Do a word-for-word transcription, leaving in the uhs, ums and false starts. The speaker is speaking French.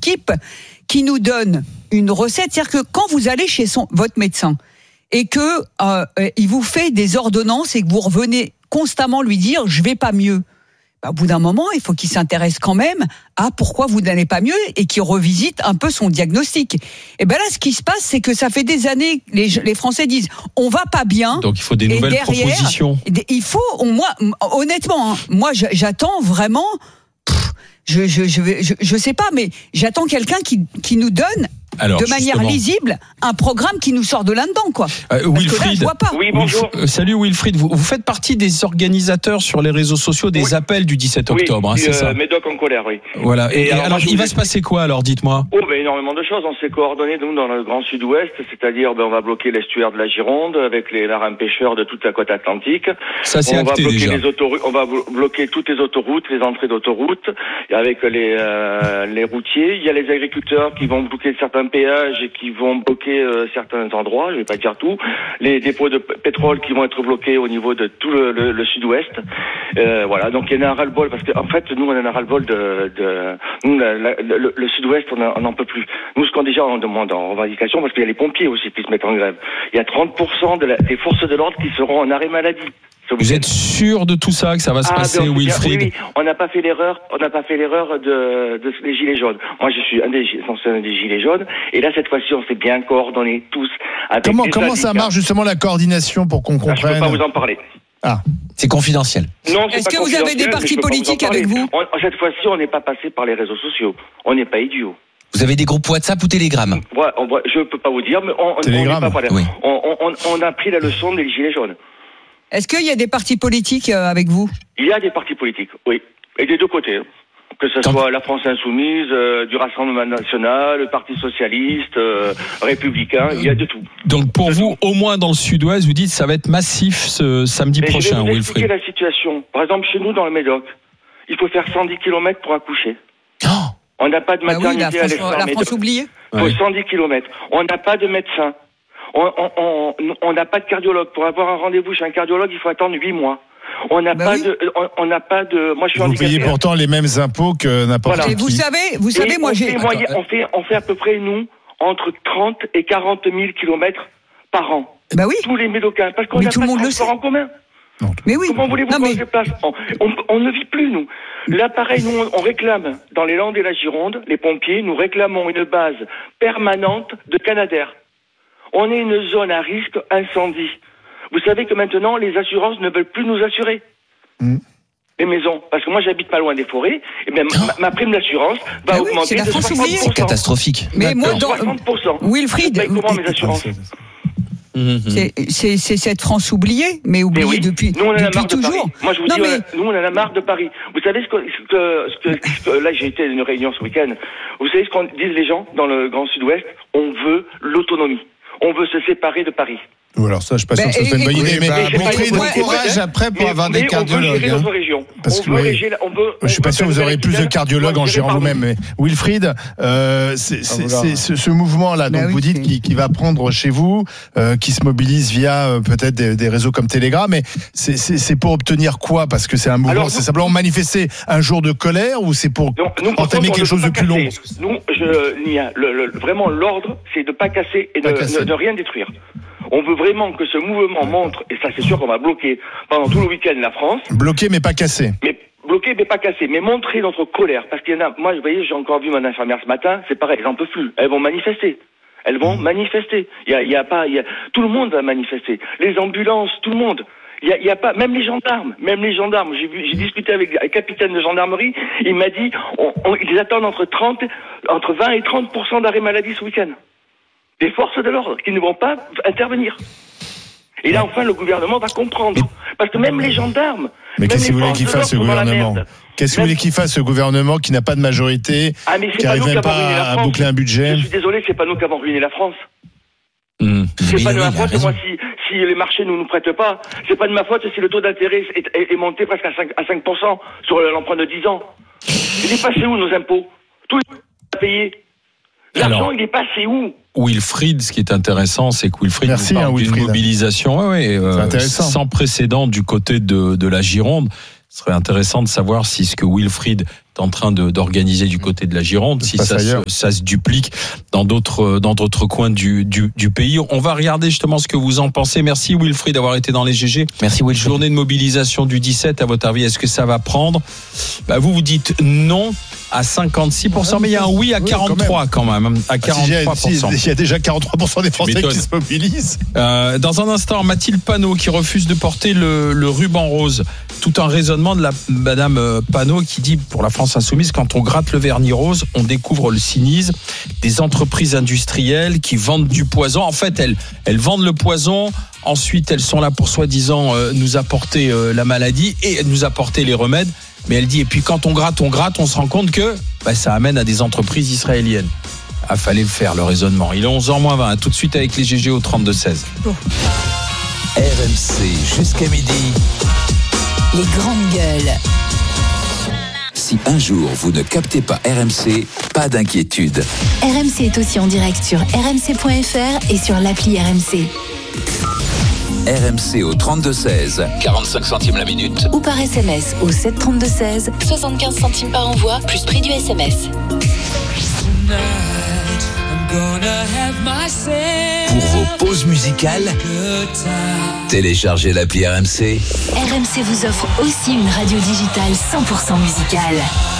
équipe qui nous donne une recette. C'est-à-dire que quand vous allez chez son, votre médecin et que euh, il vous fait des ordonnances et que vous revenez constamment lui dire « je vais pas mieux », bah, au bout d'un moment, il faut qu'il s'intéresse quand même à pourquoi vous n'allez pas mieux et qu'il revisite un peu son diagnostic. Et ben là, ce qui se passe, c'est que ça fait des années, les, les Français disent on va pas bien. Donc il faut des nouvelles derrière, propositions. Il faut, on, moi, honnêtement, hein, moi, j'attends vraiment. Pff, je, je, je, je, je sais pas, mais j'attends quelqu'un qui, qui nous donne. Alors, de manière justement. lisible, un programme qui nous sort de là-dedans, quoi. Euh, Wilfried, là, je vois pas. Oui, bonjour. Wilf- salut Wilfried, vous, vous faites partie des organisateurs sur les réseaux sociaux des oui. appels du dix-sept octobre, oui, hein, c'est euh, ça. Médoc en colère, oui. Voilà. Et, et alors, alors il va se passer quoi alors, dites-moi. Oh, ben énormément de choses. On s'est coordonnés nous dans le Grand Sud-Ouest, c'est-à-dire ben on va bloquer l'estuaire de la Gironde avec les marins pêcheurs de toute la côte atlantique. Ça c'est on acté va bloquer déjà. Les autoroutes, on va bloquer toutes les autoroutes, les entrées d'autoroutes, avec les euh, les routiers. Il y a les agriculteurs qui vont bloquer certains péages et qui vont bloquer euh, certains endroits, je vais pas dire tout, les dépôts de p- pétrole qui vont être bloqués au niveau de tout le, le, le sud-ouest. Euh, voilà, donc il y en a un ras-le-bol parce qu'en fait nous on en a un ras-le-bol de, de nous la, la, le, le sud-ouest on n'en peut plus. Nous ce qu'on déjà on demande en revendication parce qu'il y a les pompiers aussi qui se mettent en grève. Il y a trente pour cent de la, des forces de l'ordre qui seront en arrêt maladie. Vous êtes sûr de tout ça, que ça va se ah, passer, ben, Wilfried? Oui, oui, on n'a pas fait l'erreur, on n'a pas fait l'erreur de, de des gilets jaunes. Moi, je suis un des, un des gilets jaunes, et là, cette fois-ci, on s'est bien coordonnés tous. Avec comment comment syndicats. ça marche justement la coordination pour qu'on comprenne? Ah, je peux pas vous en parler. Ah, c'est confidentiel. Non, c'est Est-ce pas que vous avez des partis politiques avec vous? on, Cette fois-ci, on n'est pas passé par les réseaux sociaux. On n'est pas idiots. Vous avez des groupes WhatsApp ou Telegram? Ouais, on, je peux pas vous dire, mais on, Telegram. on, pas oui. on, on, on a pris la leçon des gilets jaunes. Est-ce qu'il y a des partis politiques avec vous? Il y a des partis politiques, oui. Et des deux côtés. Que ce soit la France Insoumise, euh, du Rassemblement National, le Parti Socialiste, euh, Républicain, il y a de tout. Donc pour vous, au moins dans le sud-ouest, vous dites que ça va être massif ce samedi Mais prochain, je vais vous Wilfried. expliquer la situation. Par exemple, chez nous, dans le Médoc, il faut faire cent dix kilomètres pour accoucher. Oh. On n'a pas de maternité bah oui, la à France, l'extérieur. la France oubliée. Il faut Ouais. cent dix kilomètres. On n'a pas de médecin. On n'a pas de cardiologue. Pour avoir un rendez-vous chez un cardiologue, il faut attendre huit mois. On n'a bah pas oui. de, on n'a pas de. Moi, je suis vous handicapé. payez pourtant les mêmes impôts que n'importe Voilà. qui. Et vous savez, vous savez, Et moi on j'ai. Fait moyen, on fait, on fait à peu près nous entre trente et quarante mille kilomètres par an. Bah oui. Tous les Médocains, parce qu'on Mais n'a tout pas le monde de le transport sait. en commun. Mais oui. Comment voulez-vous Non, qu'on mais- se déplace on, on, on ne vit plus, nous. Là, pareil, nous, on, on réclame, dans les Landes et la Gironde, les pompiers, nous réclamons une base permanente de Canadair. On est une zone à risque incendie. Vous savez que maintenant, les assurances ne veulent plus nous assurer. Mm. Les maisons. Parce que moi, j'habite pas loin des forêts, et même ma, ma prime d'assurance va Ah oui, augmenter c'est la de France soixante pour cent. oubliée. C'est catastrophique. Mais moi, dans soixante pour cent. Wilfried, Je paye comment mes assurances? c'est, c'est, c'est cette France oubliée, mais oubliée Mais oui, depuis, nous on en a depuis marre de toujours. Paris. Moi je vous non, dis, mais... euh, nous on en a marre de Paris. Vous savez ce que, ce que, ce que, ce que- là j'ai été à une réunion ce week-end. Vous savez ce qu'on disent les gens dans le Grand Sud-Ouest? On veut l'autonomie. On veut se séparer de Paris. Ou alors ça, je suis pas sûr Ben, que ce soit une bonne écoute, idée, mais bah, Mais bon, j'ai pas bon une- courage après pour mais- avoir mais des cardiologues. On veut gérer hein. notre région. Parce on que, veut oui. gérer la- on veut, Je suis on pas veut sûr que vous faire aurez une plus de Aquitaine, cardiologues en gérée gérant par nous. vous-même. Mais Wilfried, euh, c'est, c'est, voilà. c'est ce, ce mouvement-là, donc Bah oui, vous dites c'est- qui, qui va prendre chez vous, euh, qui se mobilise via euh, peut-être des, des réseaux comme Telegram, mais c'est, c'est, c'est pour obtenir quoi? Parce que c'est un mouvement, Alors, c'est nous- simplement manifester un jour de colère ou c'est pour Donc, nous, par entamer contre, quelque on ne chose de peut plus pas long? casser. Nous, je, il y a le, le, vraiment l'ordre, c'est de pas casser et de, Pas casser. de, de rien détruire. On veut vraiment que ce mouvement montre, et ça c'est sûr qu'on va bloquer pendant tout le week-end la France, Bloqué mais pas cassé. mais bloquer mais pas casser, mais montrer notre colère. Parce qu'il y en a, moi vous voyez, j'ai encore vu mon infirmière ce matin, c'est pareil, elles n'en peuvent plus, elles vont manifester. Elles vont manifester. Il y a, il y a pas, il y a, tout le monde va manifester. Les ambulances, tout le monde. Il y a, il y a pas, même les gendarmes, même les gendarmes. J'ai vu, j'ai discuté avec un capitaine de gendarmerie. Il m'a dit, on, on, ils attendent entre trente, entre vingt et trente pour cent d'arrêt maladie ce week-end. Des forces de l'ordre qui ne vont pas intervenir. Et là, enfin, le gouvernement va comprendre. Parce que même les gendarmes. Mais même qu'est-ce que vous les voulez qu'il forces fasse ce de l'ordre sont dans la gouvernement? merde. Qu'est-ce que vous Même- voulez qu'il fasse ce gouvernement qui n'a pas de majorité, Ah, mais c'est qui pas n'arrive nous qui même avons ruiné pas la à France. boucler un budget? Je suis désolé, c'est pas nous qui avons ruiné la France. Mmh. C'est Oui, pas de oui, ma il a faute, raison. moi, si, si les marchés ne nous prêtent pas. C'est pas de ma faute si le taux d'intérêt est, est, est monté presque à cinq, à cinq pour cent sur l'emprunt de dix ans. Il est passé où, nos impôts? Tout est payé. L'argent, Alors, il est passé où? Wilfried, ce qui est intéressant, c'est que Wilfried Merci, nous parle hein, d'une Wilfried. mobilisation ouais, ouais, euh, C'est intéressant. sans précédent du côté de, de la Gironde. Ce serait intéressant de savoir si ce que Wilfried est en train de, d'organiser du côté de la Gironde, si ça se, ça se duplique dans d'autres, dans d'autres coins du, du, du pays. On va regarder justement ce que vous en pensez. Merci Wilfried d'avoir été dans les G G. Merci Wilfried. Journée de mobilisation du dix-sept, à votre avis, est-ce que ça va prendre? Bah, vous vous dites non à cinquante-six pour cent, mais il y a un oui à quarante-trois quand même, à quarante-trois pour cent. Il y a déjà quarante-trois pour cent des Français qui se mobilisent. Euh, dans un instant, Mathilde Panot qui refuse de porter le, le ruban rose. Tout un raisonnement de la Madame Panot qui dit, pour la France insoumise, quand on gratte le vernis rose, on découvre le cynisme des entreprises industrielles qui vendent du poison. En fait, elles, elles vendent le poison. Ensuite, elles sont là pour soi-disant euh, nous apporter euh, la maladie et nous apporter les remèdes. Mais elle dit, et puis quand on gratte, on gratte, on se rend compte que bah, ça amène à des entreprises israéliennes. Ah, fallait le faire, le raisonnement. Il est onze heures moins vingt, à tout de suite avec les G G au trente-deux seize. R M C jusqu'à midi. Les grandes gueules. Si un jour vous ne captez pas R M C, pas d'inquiétude. R M C est aussi en direct sur r m c point f r et sur l'appli R M C. R M C au trente-deux seize, quarante-cinq centimes la minute. Ou par S M S au sept trente-deux seize, soixante-quinze centimes par envoi, plus prix du S M S. Pour vos pauses musicales, téléchargez l'appli R M C. R M C vous offre aussi une radio digitale cent pour cent musicale.